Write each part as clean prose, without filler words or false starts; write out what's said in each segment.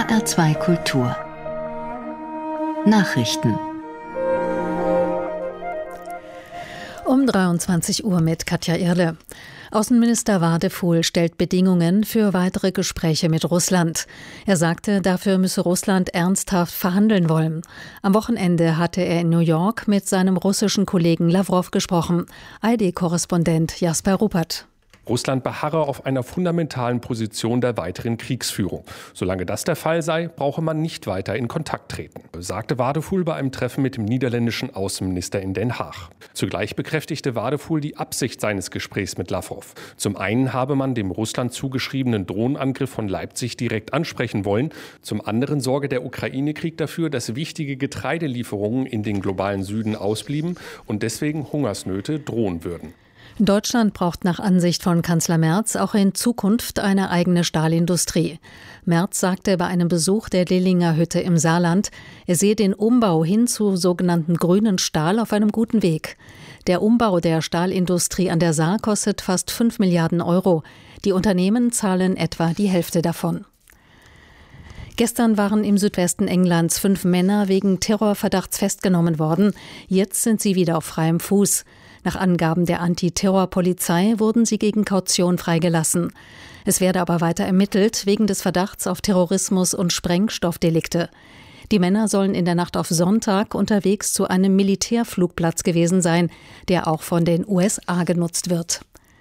HR2 Kultur Nachrichten um 23 Uhr mit Katja Irle. Außenminister Wadefuhl stellt Bedingungen für weitere Gespräche mit Russland. Er sagte, dafür müsse Russland ernsthaft verhandeln wollen. Am Wochenende hatte er in New York mit seinem russischen Kollegen Lawrow gesprochen. ARD-Korrespondent Jasper Ruppert. Russland beharre auf einer fundamentalen Position der weiteren Kriegsführung. Solange das der Fall sei, brauche man nicht weiter in Kontakt treten, sagte Wadefuhl bei einem Treffen mit dem niederländischen Außenminister in Den Haag. Zugleich bekräftigte Wadefuhl die Absicht seines Gesprächs mit Lawrow. Zum einen habe man dem Russland zugeschriebenen Drohnenangriff von Leipzig direkt ansprechen wollen. Zum anderen sorge der Ukraine-Krieg dafür, dass wichtige Getreidelieferungen in den globalen Süden ausblieben und deswegen Hungersnöte drohen würden. Deutschland braucht nach Ansicht von Kanzler Merz auch in Zukunft eine eigene Stahlindustrie. Merz sagte bei einem Besuch der Lillinger Hütte im Saarland, er sehe den Umbau hin zu sogenannten grünen Stahl auf einem guten Weg. Der Umbau der Stahlindustrie an der Saar kostet fast 5 Milliarden Euro. Die Unternehmen zahlen etwa die Hälfte davon. Gestern waren im Südwesten Englands 5 Männer wegen Terrorverdachts festgenommen worden. Jetzt sind sie wieder auf freiem Fuß. Nach Angaben der Antiterrorpolizei wurden sie gegen Kaution freigelassen. Es werde aber weiter ermittelt wegen des Verdachts auf Terrorismus und Sprengstoffdelikte. Die Männer sollen in der Nacht auf Sonntag unterwegs zu einem Militärflugplatz gewesen sein, der auch von den USA genutzt wird.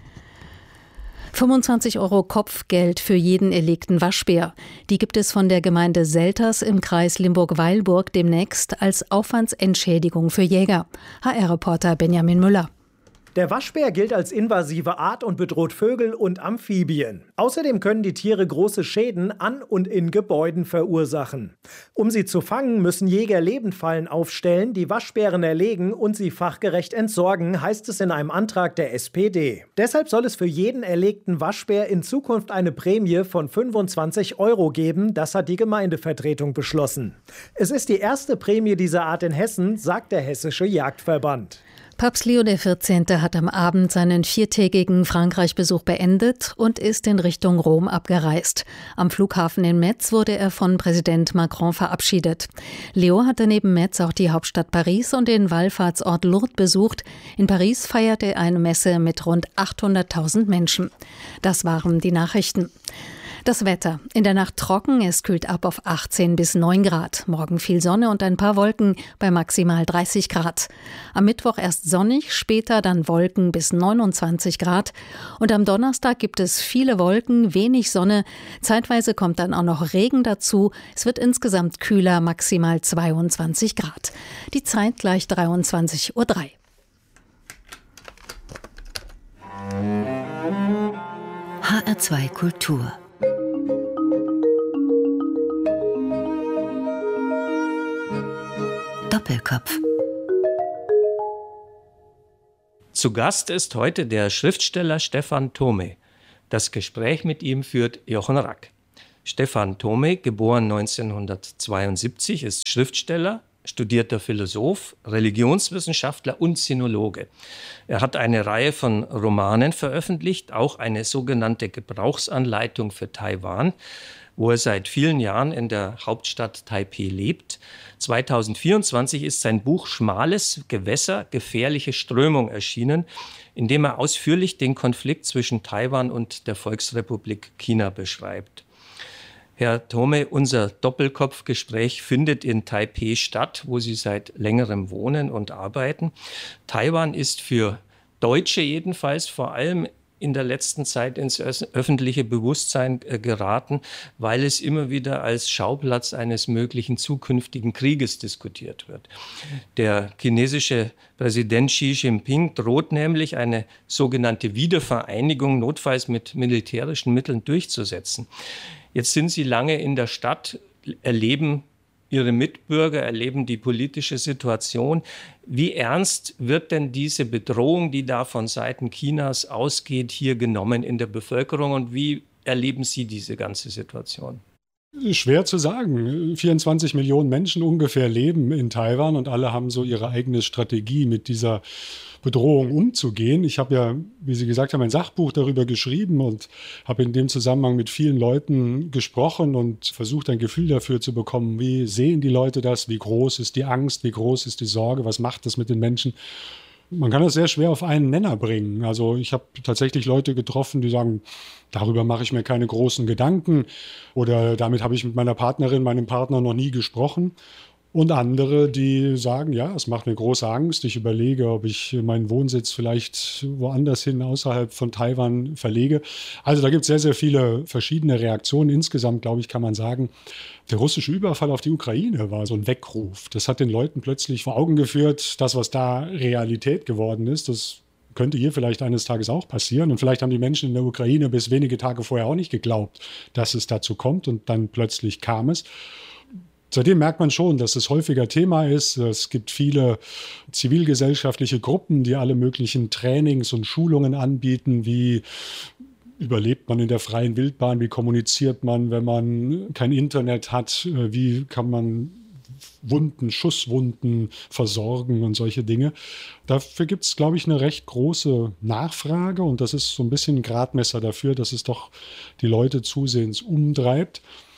25 € Kopfgeld für jeden erlegten Waschbär. Die gibt es von der Gemeinde Selters im Kreis Limburg-Weilburg demnächst als Aufwandsentschädigung für Jäger. HR-Reporter Benjamin Müller. Der Waschbär gilt als invasive Art und bedroht Vögel und Amphibien. Außerdem können die Tiere große Schäden an und in Gebäuden verursachen. Um sie zu fangen, müssen Jäger Lebendfallen aufstellen, die Waschbären erlegen und sie fachgerecht entsorgen, heißt es in einem Antrag der SPD. Deshalb soll es für jeden erlegten Waschbär in Zukunft eine Prämie von 25 € geben. Das hat die Gemeindevertretung beschlossen. Es ist die erste Prämie dieser Art in Hessen, sagt der Hessische Jagdverband. Papst Leo XIV. Hat am Abend seinen 4-tägigen Frankreich-Besuch beendet und ist in Richtung Rom abgereist. Am Flughafen in Metz wurde er von Präsident Macron verabschiedet. Leo hatte neben Metz auch die Hauptstadt Paris und den Wallfahrtsort Lourdes besucht. In Paris feierte er eine Messe mit rund 800.000 Menschen. Das waren die Nachrichten. Das Wetter. In der Nacht trocken, es kühlt ab auf 18 bis 9 Grad. Morgen viel Sonne und ein paar Wolken bei maximal 30 Grad. Am Mittwoch erst sonnig, später dann Wolken bis 29 Grad. Und am Donnerstag gibt es viele Wolken, wenig Sonne. Zeitweise kommt dann auch noch Regen dazu. Es wird insgesamt kühler, maximal 22 Grad. Die Zeit gleich 23:03 Uhr. HR2 Kultur Doppelkopf. Zu Gast ist heute der Schriftsteller Stephan Thome. Das Gespräch mit ihm führt Jochen Rack. Stephan Thome, geboren 1972, ist Schriftsteller, studierter Philosoph, Religionswissenschaftler und Sinologe. Er hat eine Reihe von Romanen veröffentlicht, auch eine sogenannte Gebrauchsanleitung für Taiwan, wo er seit vielen Jahren in der Hauptstadt Taipeh lebt. 2024 ist sein Buch Schmales Gewässer, gefährliche Strömung erschienen, in dem er ausführlich den Konflikt zwischen Taiwan und der Volksrepublik China beschreibt. Herr Thome, unser Doppelkopfgespräch findet in Taipeh statt, wo Sie seit längerem wohnen und arbeiten. Taiwan ist für Deutsche jedenfalls vor allem in der letzten Zeit ins öffentliche Bewusstsein geraten, weil es immer wieder als Schauplatz eines möglichen zukünftigen Krieges diskutiert wird. Der chinesische Präsident Xi Jinping droht nämlich, eine sogenannte Wiedervereinigung notfalls mit militärischen Mitteln durchzusetzen. Jetzt sind Sie lange in der Stadt, erleben Ihre Mitbürger, erleben die politische Situation. Wie ernst wird denn diese Bedrohung, die da von Seiten Chinas ausgeht, hier genommen in der Bevölkerung und wie erleben Sie diese ganze Situation? Schwer zu sagen. 24 Millionen Menschen ungefähr leben in Taiwan und alle haben so ihre eigene Strategie, mit dieser Bedrohung umzugehen. Ich habe ja, wie Sie gesagt haben, ein Sachbuch darüber geschrieben und habe in dem Zusammenhang mit vielen Leuten gesprochen und versucht, ein Gefühl dafür zu bekommen, wie sehen die Leute das, wie groß ist die Angst, wie groß ist die Sorge, was macht das mit den Menschen. Man kann das sehr schwer auf einen Nenner bringen. Also ich habe tatsächlich Leute getroffen, die sagen, darüber mache ich mir keine großen Gedanken oder damit habe ich mit meiner Partnerin, meinem Partner noch nie gesprochen. Und andere, die sagen, ja, es macht mir große Angst. Ich überlege, ob ich meinen Wohnsitz vielleicht woanders hin, außerhalb von Taiwan verlege. Also da gibt es sehr, sehr viele verschiedene Reaktionen. Insgesamt, glaube ich, kann man sagen, der russische Überfall auf die Ukraine war so ein Weckruf. Das hat den Leuten plötzlich vor Augen geführt, das, was da Realität geworden ist, das könnte hier vielleicht eines Tages auch passieren. Und vielleicht haben die Menschen in der Ukraine bis wenige Tage vorher auch nicht geglaubt, dass es dazu kommt. Und dann plötzlich kam es. Seitdem merkt man schon, dass es häufiger Thema ist. Es gibt viele zivilgesellschaftliche Gruppen, die alle möglichen Trainings und Schulungen anbieten, wie überlebt man in der freien Wildbahn, wie kommuniziert man, wenn man kein Internet hat, wie kann man Schusswunden versorgen und solche Dinge. Dafür gibt es, glaube ich, eine recht große Nachfrage und das ist so ein bisschen ein Gradmesser dafür, dass es doch die Leute zusehends umtreibt.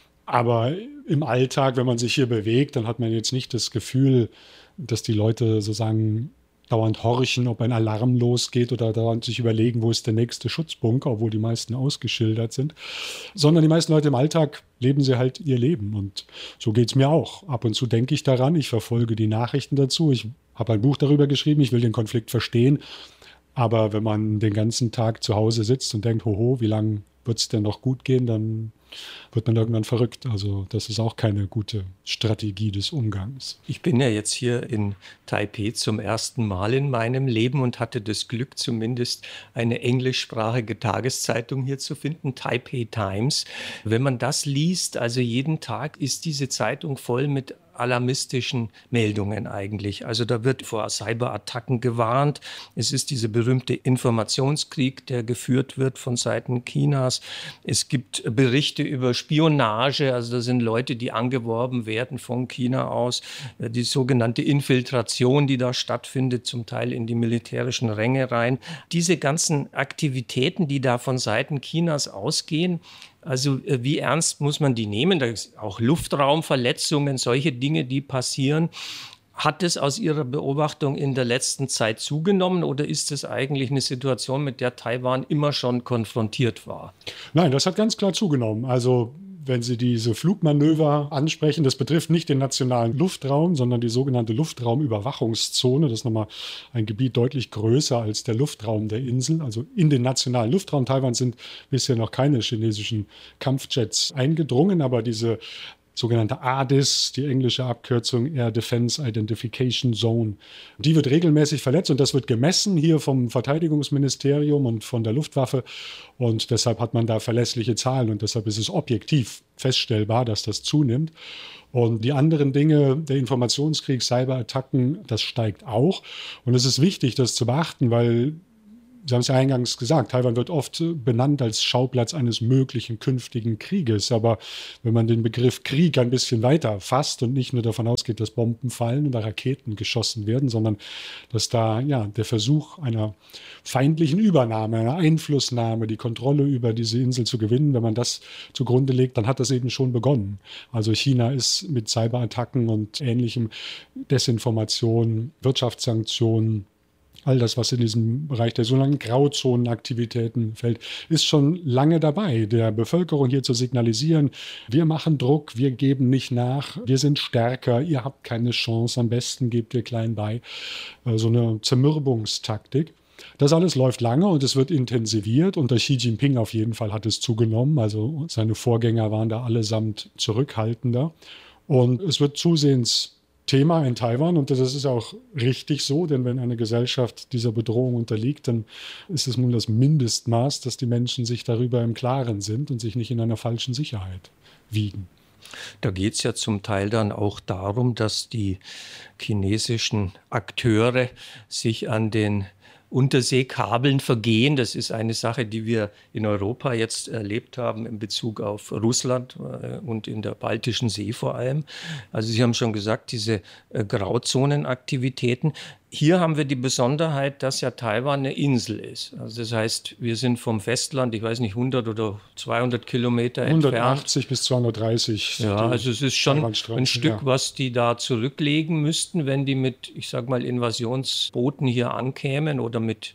Aber im Alltag, wenn man sich hier bewegt, dann hat man jetzt nicht das Gefühl, dass die Leute sozusagen dauernd horchen, ob ein Alarm losgeht oder dauernd sich überlegen, wo ist der nächste Schutzbunker, obwohl die meisten ausgeschildert sind. Sondern die meisten Leute im Alltag leben sie halt ihr Leben. Und so geht es mir auch. Ab und zu denke ich daran, ich verfolge die Nachrichten dazu. Ich habe ein Buch darüber geschrieben, ich will den Konflikt verstehen. Aber wenn man den ganzen Tag zu Hause sitzt und denkt, hoho, wie lange wird es denn noch gut gehen, dann wird man irgendwann verrückt. Also das ist auch keine gute Strategie des Umgangs. Ich bin ja jetzt hier in Taipeh zum ersten Mal in meinem Leben und hatte das Glück, zumindest eine englischsprachige Tageszeitung hier zu finden, Taipei Times. Wenn man das liest, also jeden Tag ist diese Zeitung voll mit alarmistischen Meldungen eigentlich. Also da wird vor Cyberattacken gewarnt. Es ist dieser berühmte Informationskrieg, der geführt wird von Seiten Chinas. Es gibt Berichte über Spionage. Also da sind Leute, die angeworben werden von China aus. Die sogenannte Infiltration, die da stattfindet, zum Teil in die militärischen Ränge rein. Diese ganzen Aktivitäten, die da von Seiten Chinas ausgehen, also wie ernst muss man die nehmen? Da ist auch Luftraumverletzungen, solche Dinge, die passieren. Hat es aus Ihrer Beobachtung in der letzten Zeit zugenommen oder ist es eigentlich eine Situation, mit der Taiwan immer schon konfrontiert war? Nein, das hat ganz klar zugenommen. Also wenn Sie diese Flugmanöver ansprechen, das betrifft nicht den nationalen Luftraum, sondern die sogenannte Luftraumüberwachungszone. Das ist nochmal ein Gebiet deutlich größer als der Luftraum der Insel. Also in den nationalen Luftraum Taiwans sind bisher noch keine chinesischen Kampfjets eingedrungen, aber diese sogenannte ADIS, die englische Abkürzung Air Defense Identification Zone. Die wird regelmäßig verletzt und das wird gemessen hier vom Verteidigungsministerium und von der Luftwaffe und deshalb hat man da verlässliche Zahlen und deshalb ist es objektiv feststellbar, dass das zunimmt. Und die anderen Dinge, der Informationskrieg, Cyberattacken, das steigt auch und es ist wichtig, das zu beachten, weil Sie haben es ja eingangs gesagt, Taiwan wird oft benannt als Schauplatz eines möglichen künftigen Krieges. Aber wenn man den Begriff Krieg ein bisschen weiter fasst und nicht nur davon ausgeht, dass Bomben fallen oder Raketen geschossen werden, sondern dass da der Versuch einer feindlichen Übernahme, einer Einflussnahme, die Kontrolle über diese Insel zu gewinnen, wenn man das zugrunde legt, dann hat das eben schon begonnen. Also China ist mit Cyberattacken und ähnlichem, Desinformation, Wirtschaftssanktionen, all das, was in diesem Bereich der sogenannten Grauzonenaktivitäten fällt, ist schon lange dabei, der Bevölkerung hier zu signalisieren, wir machen Druck, wir geben nicht nach, wir sind stärker, ihr habt keine Chance, am besten gebt ihr klein bei. So eine Zermürbungstaktik. Das alles läuft lange und es wird intensiviert. Unter Xi Jinping auf jeden Fall hat es zugenommen. Also seine Vorgänger waren da allesamt zurückhaltender. Und es wird zusehends Thema in Taiwan und das ist auch richtig so, denn wenn eine Gesellschaft dieser Bedrohung unterliegt, dann ist es nun das Mindestmaß, dass die Menschen sich darüber im Klaren sind und sich nicht in einer falschen Sicherheit wiegen. Da geht es ja zum Teil dann auch darum, dass die chinesischen Akteure sich an den Unterseekabeln vergehen. Das ist eine Sache, die wir in Europa jetzt erlebt haben in Bezug auf Russland und in der Baltischen See vor allem. Also Sie haben schon gesagt, diese Grauzonenaktivitäten. Hier haben wir die Besonderheit, dass ja Taiwan eine Insel ist. Also das heißt, wir sind vom Festland, ich weiß nicht, 100 oder 200 Kilometer 180 entfernt. bis 230. Ja, also es ist schon ein Stück, was die da zurücklegen müssten, wenn die mit, ich sag mal, Invasionsbooten hier ankämen oder mit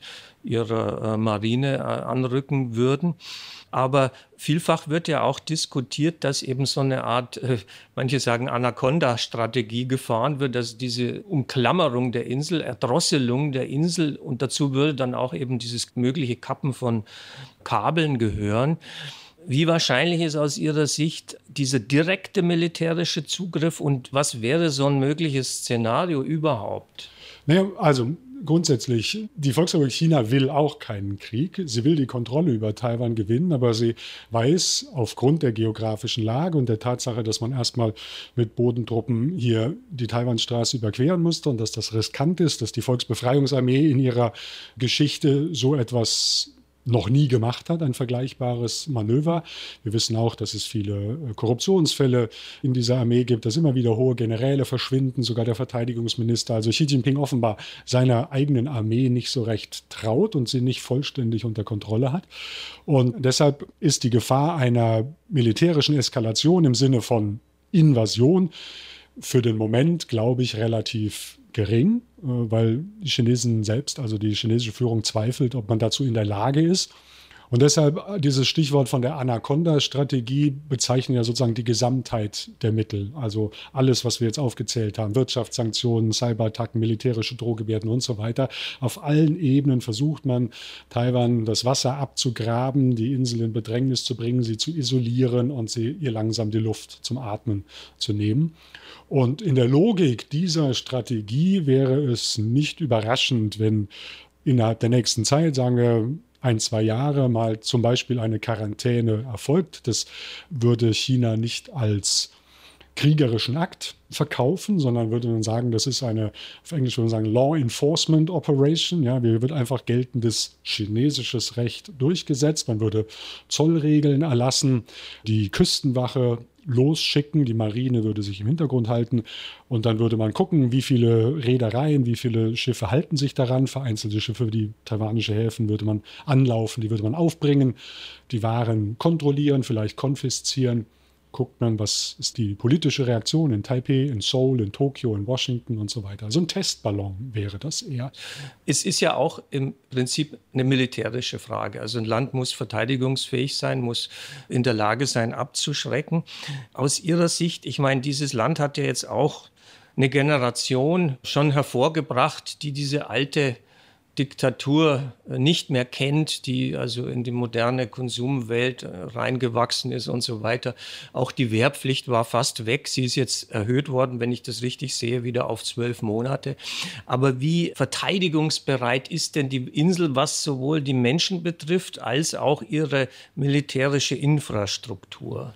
ihrer Marine anrücken würden. Aber vielfach wird ja auch diskutiert, dass eben so eine Art, manche sagen Anaconda-Strategie gefahren wird, dass diese Umklammerung der Insel, Erdrosselung der Insel und dazu würde dann auch eben dieses mögliche Kappen von Kabeln gehören. Wie wahrscheinlich ist aus Ihrer Sicht dieser direkte militärische Zugriff und was wäre so ein mögliches Szenario überhaupt? Naja, also grundsätzlich, die Volksrepublik China will auch keinen Krieg. Sie will die Kontrolle über Taiwan gewinnen, aber sie weiß aufgrund der geografischen Lage und der Tatsache, dass man erstmal mit Bodentruppen hier die Taiwanstraße überqueren musste und dass das riskant ist, dass die Volksbefreiungsarmee in ihrer Geschichte so etwas noch nie gemacht hat, ein vergleichbares Manöver. Wir wissen auch, dass es viele Korruptionsfälle in dieser Armee gibt, dass immer wieder hohe Generäle verschwinden, sogar der Verteidigungsminister, also Xi Jinping offenbar seiner eigenen Armee nicht so recht traut und sie nicht vollständig unter Kontrolle hat. Und deshalb ist die Gefahr einer militärischen Eskalation im Sinne von Invasion für den Moment, glaube ich, relativ gering, weil die Chinesen selbst, also die chinesische Führung zweifelt, ob man dazu in der Lage ist. Und deshalb dieses Stichwort von der Anaconda-Strategie bezeichnet ja sozusagen die Gesamtheit der Mittel. Also alles, was wir jetzt aufgezählt haben, Wirtschaftssanktionen, Cyberattacken, militärische Drohgebärden und so weiter. Auf allen Ebenen versucht man, Taiwan das Wasser abzugraben, die Insel in Bedrängnis zu bringen, sie zu isolieren und ihr langsam die Luft zum Atmen zu nehmen. Und in der Logik dieser Strategie wäre es nicht überraschend, wenn innerhalb der nächsten Zeit, sagen wir 1-2 Jahre, mal zum Beispiel eine Quarantäne erfolgt. Das würde China nicht als kriegerischen Akt verkaufen, sondern würde man sagen, das ist eine, auf Englisch würde man sagen, Law Enforcement Operation. Ja, hier wird einfach geltendes chinesisches Recht durchgesetzt. Man würde Zollregeln erlassen, die Küstenwache losschicken, die Marine würde sich im Hintergrund halten und dann würde man gucken, wie viele Reedereien, wie viele Schiffe halten sich daran. Vereinzelte Schiffe, die taiwanische Häfen würde man anlaufen, die würde man aufbringen, die Waren kontrollieren, vielleicht konfiszieren. Guckt man, was ist die politische Reaktion in Taipei, in Seoul, in Tokio, in Washington und so weiter. So ein Testballon wäre das eher. Es ist ja auch im Prinzip eine militärische Frage. Also ein Land muss verteidigungsfähig sein, muss in der Lage sein, abzuschrecken. Aus Ihrer Sicht, ich meine, dieses Land hat ja jetzt auch eine Generation schon hervorgebracht, die diese alte Diktatur nicht mehr kennt, die also in die moderne Konsumwelt reingewachsen ist und so weiter. Auch die Wehrpflicht war fast weg. Sie ist jetzt erhöht worden, wenn ich das richtig sehe, wieder auf 12 Monate. Aber wie verteidigungsbereit ist denn die Insel, was sowohl die Menschen betrifft, als auch ihre militärische Infrastruktur?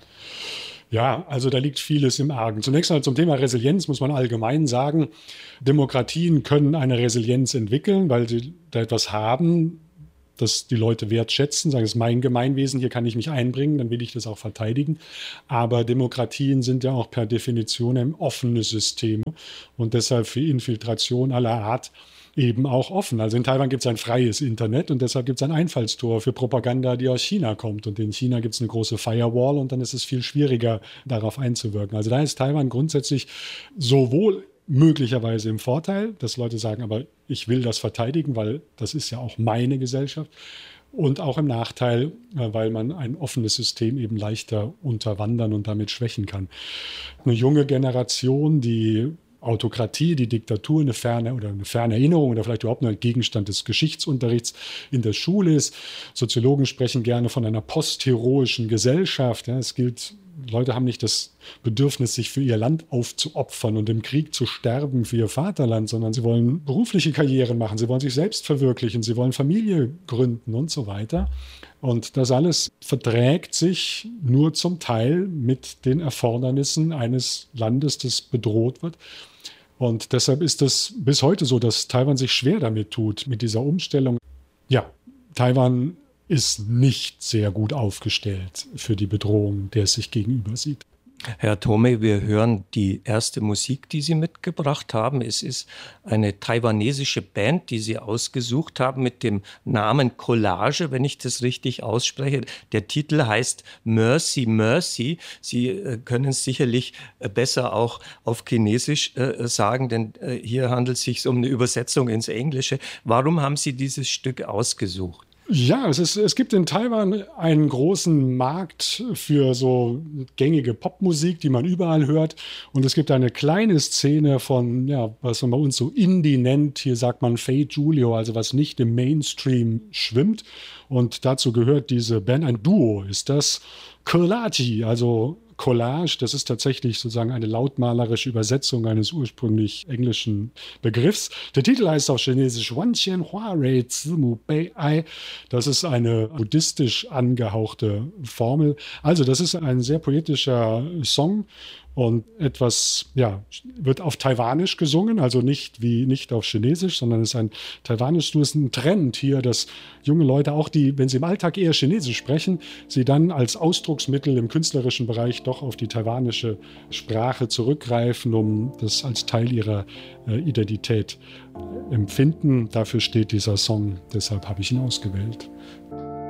Ja, also da liegt vieles im Argen. Zunächst mal zum Thema Resilienz muss man allgemein sagen, Demokratien können eine Resilienz entwickeln, weil sie da etwas haben, das die Leute wertschätzen, sagen, es ist mein Gemeinwesen, hier kann ich mich einbringen, dann will ich das auch verteidigen. Aber Demokratien sind ja auch per Definition offene Systeme und deshalb für Infiltration aller Art eben auch offen. Also in Taiwan gibt es ein freies Internet und deshalb gibt es ein Einfallstor für Propaganda, die aus China kommt. Und in China gibt es eine große Firewall und dann ist es viel schwieriger, darauf einzuwirken. Also da ist Taiwan grundsätzlich sowohl möglicherweise im Vorteil, dass Leute sagen, aber ich will das verteidigen, weil das ist ja auch meine Gesellschaft. Und auch im Nachteil, weil man ein offenes System eben leichter unterwandern und damit schwächen kann. Eine junge Generation, die Autokratie, die Diktatur eine ferne Erinnerung oder vielleicht überhaupt ein Gegenstand des Geschichtsunterrichts in der Schule ist. Soziologen sprechen gerne von einer postheroischen Gesellschaft. Ja, es gilt, Leute haben nicht das Bedürfnis, sich für ihr Land aufzuopfern und im Krieg zu sterben für ihr Vaterland, sondern sie wollen berufliche Karrieren machen, sie wollen sich selbst verwirklichen, sie wollen Familie gründen und so weiter. Und das alles verträgt sich nur zum Teil mit den Erfordernissen eines Landes, das bedroht wird. Und deshalb ist es bis heute so, dass Taiwan sich schwer damit tut, mit dieser Umstellung. Ja, Taiwan ist nicht sehr gut aufgestellt für die Bedrohung, der es sich gegenüber sieht. Herr Thome, wir hören die erste Musik, die Sie mitgebracht haben. Es ist eine taiwanesische Band, die Sie ausgesucht haben mit dem Namen Collage, wenn ich das richtig ausspreche. Der Titel heißt Mercy, Mercy. Sie können es sicherlich besser auch auf Chinesisch sagen, denn hier handelt es sich um eine Übersetzung ins Englische. Warum haben Sie dieses Stück ausgesucht? Ja, es gibt in Taiwan einen großen Markt für so gängige Popmusik, die man überall hört. Und es gibt eine kleine Szene von, ja, was man bei uns so Indie nennt. Hier sagt man Fei Julio, also was nicht im Mainstream schwimmt. Und dazu gehört diese Band, ein Duo ist das, Collage, also Collage, das ist tatsächlich sozusagen eine lautmalerische Übersetzung eines ursprünglich englischen Begriffs. Der Titel heißt auf Chinesisch Wanqian Hua Rei Zimu Bei Ai. Das ist eine buddhistisch angehauchte Formel. Also das ist ein sehr poetischer Song. Und etwas, ja, wird auf Taiwanisch gesungen, also nicht auf Chinesisch, sondern es ist ein Taiwanisch. Du ist ein Trend hier, dass junge Leute auch wenn sie im Alltag eher Chinesisch sprechen, sie dann als Ausdrucksmittel im künstlerischen Bereich doch auf die taiwanische Sprache zurückgreifen, um das als Teil ihrer Identität empfinden. Dafür steht dieser Song, deshalb habe ich ihn ausgewählt.